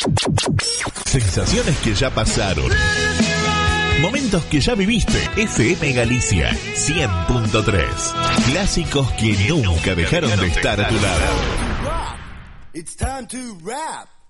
Sensaciones que ya pasaron. Momentos que ya viviste. FM Galicia 100.3. Clásicos que nunca dejaron de estar a tu lado. It's time to rap.